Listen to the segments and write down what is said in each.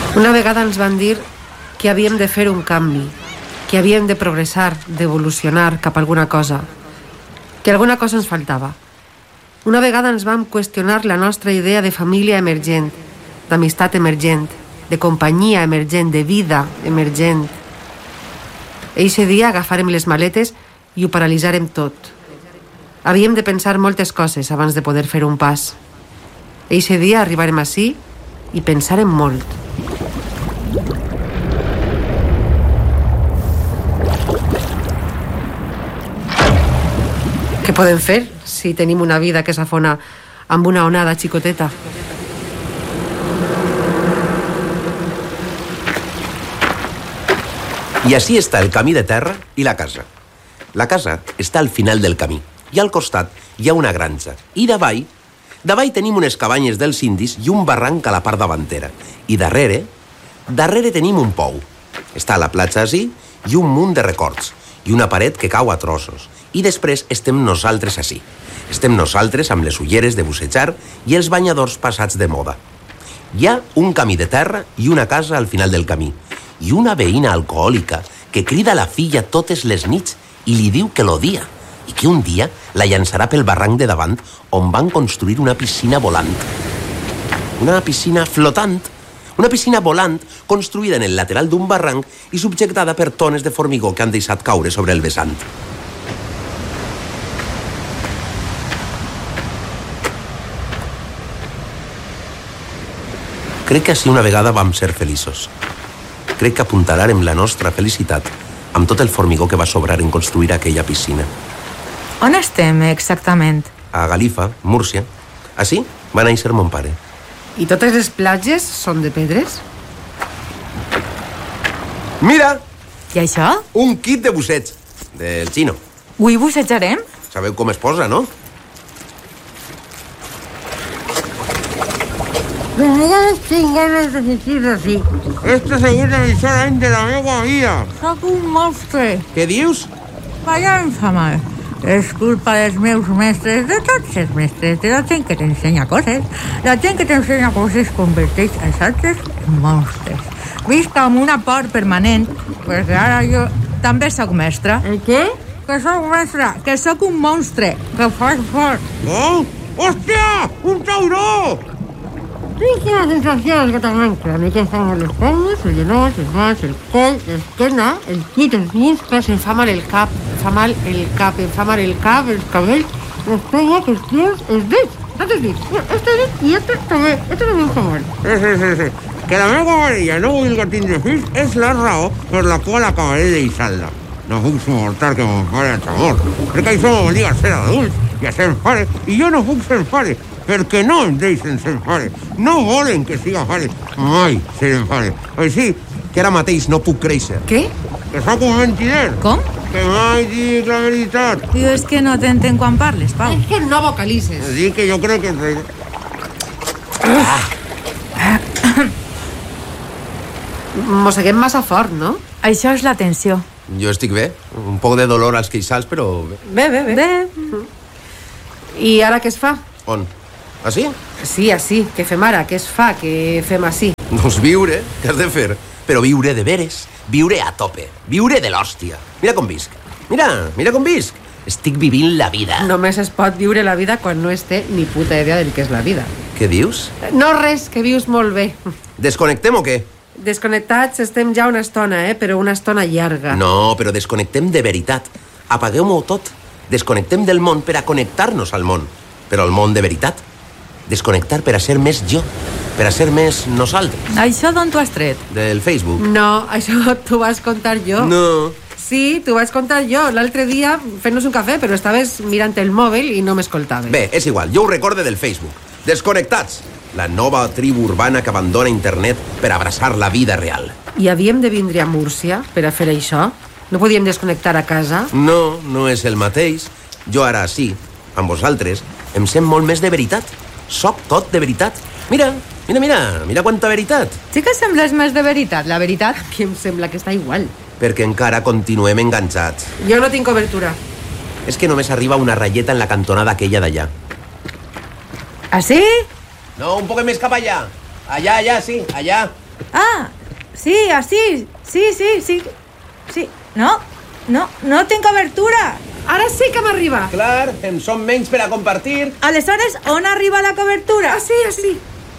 Una vegada ens van dir que havíem de fer un canvi, que havíem de progressar, d'evolucionar cap a alguna cosa, que alguna cosa ens faltava. Una vegada ens vam qüestionar la nostra idea de família emergent, d'amistat emergent, de companyia emergent, de vida emergent. Eixe dia agafarem les maletes i ho paralitzarem tot. Havíem de pensar moltes coses abans de poder fer un pas. Eixe dia arribarem ací i pensarem molt. Què podem fer si tenim una vida que s'afona amb una onada xicoteta? I així està el camí de terra i la casa. La casa està al final del camí i al costat hi ha una granja. I davall tenim unes cabanyes dels indis i un barranc a la part davantera. I darrere tenim un pou. Està a la platja així i un munt de records i una paret que cau a trossos. I després estem nosaltres així. Estem nosaltres amb les ulleres de bussejar i els banyadors passats de moda. Hi ha un camí de terra i una casa al final del camí. I una veïna alcohòlica que crida a la filla totes les nits i li diu que l'odia i que un dia la llançarà pel barranc de davant on van construir una piscina volant. Una piscina flotant. Una piscina volant construïda en el lateral d'un barranc i subjectada per tones de formigó que han deixat caure sobre el vessant. Crec que així una vegada vam ser feliços. Crec que apuntalarem la nostra felicitat amb tot el formigó que va sobrar en construir aquella piscina. On estem exactament? A Galifa, Múrcia. Així va néixer mon pare. I totes les platges són de pedres? Mira! I això? Un kit de busseig. Del xino. Avui bussejarem? Sabeu com es posa, no? Tinc ganes de sentir així. Esto se burla de la meva vida. Soc un monstre. Què dius? Vaya em fa mal. És culpa dels meus mestres, de tots els mestres, de la gent que t'ensenya coses. La gent que t'ensenya coses converteix els altres en monstres. Visc amb una por permanent, perquè ara jo també soc mestra. El què? Que soc mestra, que soc un monstre, que faig fort. Oh? Hòstia! Un tauró! Tinc la sensació que t'arrenca. Me que estan les palmes, els genolls, els mans, el coll, l'esquena, el pit, els dins, Em fa mal el cap, em fa mal el cap, els cabells, les penyes, els pies, els dits. Tots els dits. Este dit i este també. Este també em fa mal. Sí. Que la meva parella no vulgui tindre fills és la raó per la qual acabaré d'eixar-la. No puc suportar que mon pare ens amor, perquè això m'obliga a ser adults i a ser pare, i jo no puc ser pare, perquè no em deixen ser pare. No volen que siga pare. Mai serem pare. Així Que ara mateix no puc créixer. Què? que sóc un mentider. Com? Que mai dic la veritat. Diu, és que no t'entenc quan parles, Pau. És que no vocalices. Dic que jo crec que... Mosseguem massa fort, no? Això és la tensió. Jo estic bé. Un poc de dolor als queixals, però bé. Bé. I ara què es fa? On? Així? Sí, així. Què fem ara? Què es fa? Què fem així? Doncs viure. Què has de fer? Però viure de veres. Viure a tope. Viure de l'hòstia. Mira com visc. Mira com visc. Estic vivint la vida. Només es pot viure la vida quan no es té ni puta idea del que és la vida. Què dius? No res, que vius molt bé. Desconnectem o què? Desconnectats estem ja una estona, però una estona llarga. No, però desconnectem de veritat. Apaguem-ho tot. Desconnectem del món per a connectar-nos al món. Però al món de veritat. Desconnectar per a ser més jo. Per a ser més nosaltres. Això d'on t'ho has tret? Del Facebook. No, això t'ho vas contar jo. No. Sí, t'ho vaig contar jo. L'altre dia fent-nos un cafè, però estaves mirant el mòbil i no m'escoltaves. Bé, és igual. Jo ho recorde del Facebook. Desconnectats. La nova tribu urbana que abandona internet per abraçar la vida real. I havíem de vindre a Múrcia per a fer això? No podíem desconnectar a casa? No, no és el mateix. Jo ara sí, amb vosaltres, em sent molt més de veritat. Soc tot de veritat. Mira quanta veritat. Sí que sembles més de veritat, la veritat. A mi em sembla que està igual. Perquè encara continuem enganxats. Jo no tinc cobertura. És que només arriba una ratlleta en la cantonada aquella d'allà. Ah, sí? No, un poc més cap allà. Allà, sí, allà. Ah, sí, así. Sí. No tinc cobertura. Ara sí que m'arriba. Clar, en som menys per a compartir. Aleshores, on arriba la cobertura? Així.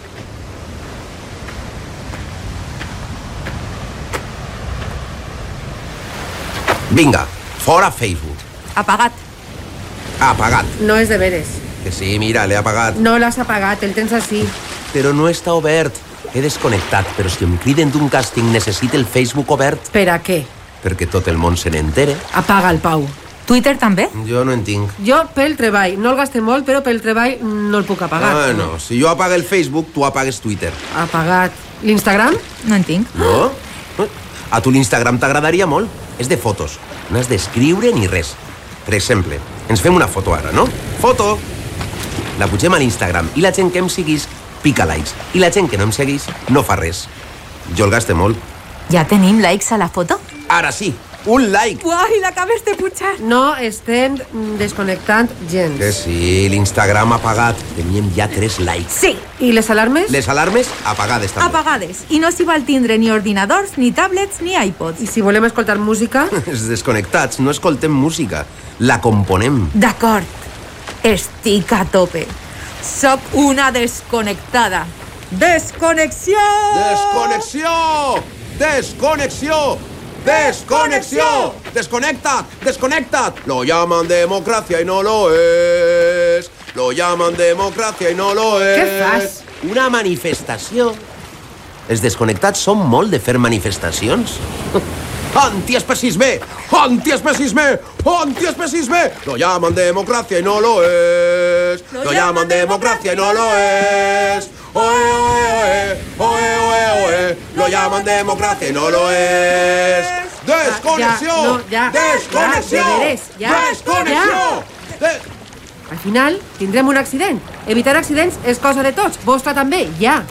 Vinga, fora Facebook. Apagat. Apagat. No és de veres. Que sí, mira, l'he apagat. No l'has apagat, el tens així. Però no està obert. He desconnectat, però si em criden d'un càsting necessito el Facebook obert. Per a què? Perquè tot el món se n'entere. Apaga el Pau. Twitter també? Jo no en tinc. Jo pel treball, no el gaste molt, però pel treball no el puc apagar. Ah, no. Si jo apago el Facebook, tu apagues Twitter. Apagat. L'Instagram? No en tinc. No? A tu l'Instagram t'agradaria molt. És de fotos. No has d'escriure ni res. Per exemple, ens fem una foto ara, no? Foto! La pugem a l'Instagram i la gent que em seguís pica likes. I la gent que no em seguís no fa res. Jo el gaste molt. Ja tenim likes a la foto? Ara sí, un like! Uai, l'acabes de pujar. No estem desconnectant gens. Que sí, l'Instagram apagat. Teníem ja 3 likes. Sí, I les alarmes? Les alarmes apagades també. apagades. I no s'hi val tindre ni ordinadors, ni tablets, ni iPods. I si volem escoltar música? Els desconnectats no escoltem música. La componem. D'acord, estic a tope. Soc una desconnectada. Desconnexió! Desconnexió! Desconnexió! ¡Desconexión! ¡Desconecta! ¡Desconecta! Lo llaman democracia y no lo es. Lo llaman democracia y no lo es. Què fas? Una manifestació. Els desconnectats són molt de fer manifestacions. ¡Antiespecisme! ¡Antiespecisme! ¡Antiespecisme! Lo llaman democracia y no lo es. Lo llaman democracia y no lo es. Oe, oe, oe, oe, oe, oe. Lo llaman democracia y no lo es. ¡Desconexión! ¡Desconexión! ¡Desconexión! Al final tindrem un accident. Evitar accidents és cosa de tots. Vostra també, ja.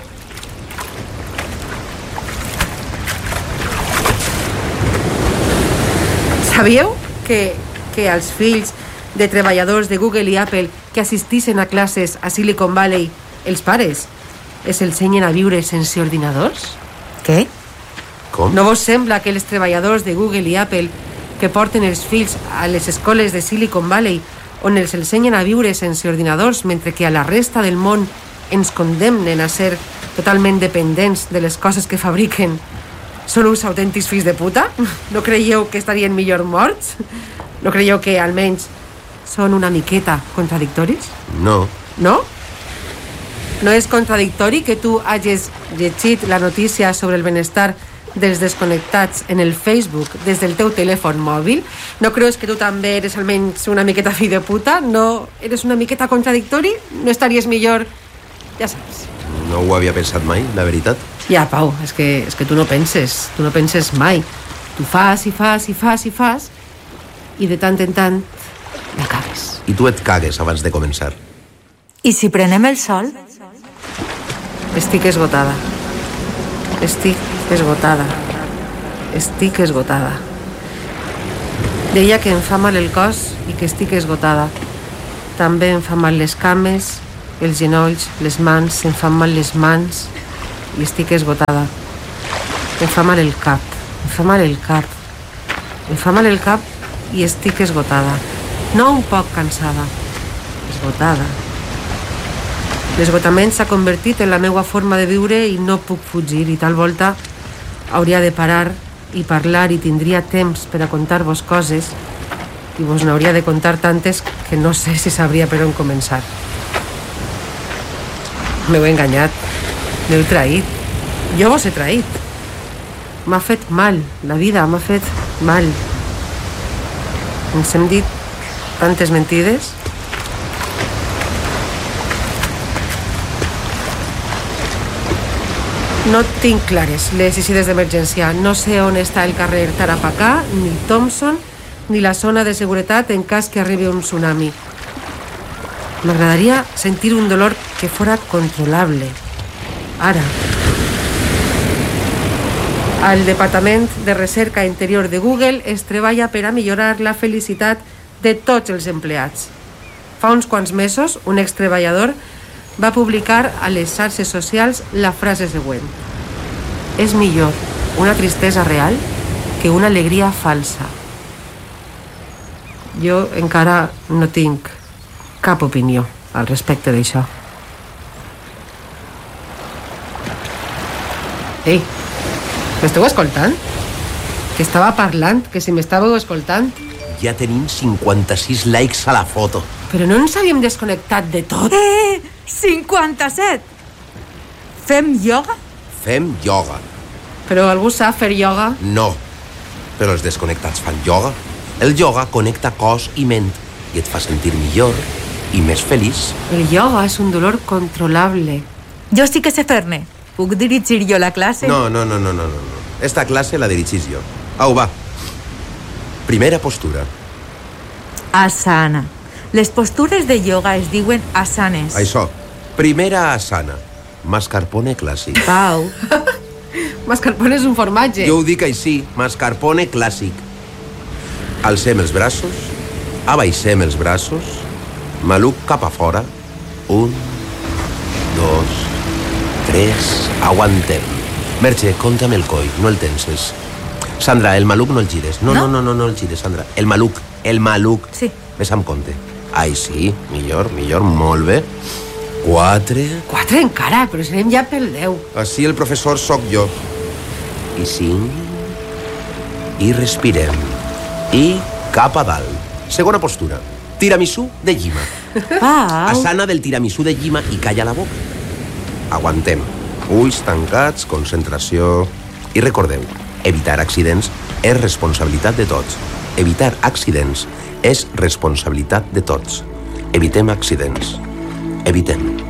Sabíeu que els fills de treballadors de Google i Apple que assistixen a classes a Silicon Valley, els pares, els ensenyen a viure sense ordinadors? Què? Com? No vos sembla que els treballadors de Google i Apple que porten els fills a les escoles de Silicon Valley on els ensenyen a viure sense ordinadors mentre que a la resta del món ens condemnen a ser totalment dependents de les coses que fabriquen són uns autèntics fills de puta? No creieu que estarien millor morts? No creieu que almenys són una miqueta contradictoris? No. No? No és contradictori que tu hagis llegit la notícia sobre el benestar dels desconnectats en el Facebook des del teu telèfon mòbil? No creus que tu també eres almenys una miqueta fill de puta? No eres una miqueta contradictori? No estaries millor? Ja saps. No ho havia pensat mai, la veritat. Ja, Pau, és que tu no penses mai. Tu fas i fas i fas i fas i de tant en tant la cagues. I tu et cagues abans de començar. I si prenem el sol? Estic esgotada. Deia que em fa mal el cos i que estic esgotada. També em fa mal les cames, els genolls, les mans, em fan mal les mans i estic esgotada. Em fa mal el cap i estic esgotada. No un poc cansada, esgotada. L'esgotament s'ha convertit en la meva forma de viure i no puc fugir i tal volta hauria de parar i parlar i tindria temps per a contar-vos coses i vos n'hauria de contar tantes que no sé si sabria per on començar. M'heu enganyat, m'heu traït. Jo vos he traït. M'ha fet mal, la vida m'ha fet mal. Ens hem dit tantes mentides. No tinc clares les eixides d'emergència. No sé on està el carrer Tarapacà, ni Thompson, ni la zona de seguretat en cas que arribi un tsunami. M'agradaria sentir un dolor que fora controlable. Ara. Al Departament de Recerca Interior de Google es treballa per a millorar la felicitat de tots els empleats. Fa uns quants mesos, un extreballador va publicar a les xarxes socials la frase següent: és millor una tristesa real que una alegria falsa. Jo encara no tinc cap opinió al respecte d'això. Ei, m'esteu escoltant? Que estava parlant, que si m'estàveu escoltant. Ja tenim 56 likes a la foto. Però no ens havíem desconnectat de tot. 57! Fem ioga? Fem ioga. Però algú sap fer ioga? No, però els desconnectats fan ioga. El ioga connecta cos i ment i et fa sentir millor i més feliç. El ioga és un dolor controlable. Jo sí que sé fer-ne. Puc dirigir jo la classe? No. Esta classe la dirigís jo. Au, va. Primera postura. Asana. Les postures de ioga es diuen asanes. Això. Primera asana. Mascarpone clàssic. Pau. Mascarpone és un formatge. Jo ho dic així. Mascarpone clàssic. Alcem els braços. Abaixem els braços. Maluc cap a fora. 1, 2, 3. Aguantem. Merche, compta'm el coll. No el tenses. Sandra, el maluc no el gires. No el gires, Sandra. El maluc. Sí. Ves amb compte. Ai, sí, millor, molt bé. 4. 4 encara, però serem ja pel 10. Així el professor sóc jo. I 5. I respirem. I cap a dalt. Segona postura. Tiramisú de llima. Pau. Asana del tiramisú de llima i calla la boca. Aguantem. Ulls tancats, concentració. I recordeu, evitar accidents és responsabilitat de tots. Evitar accidents és responsabilitat de tots. Evitem accidents. Evitem.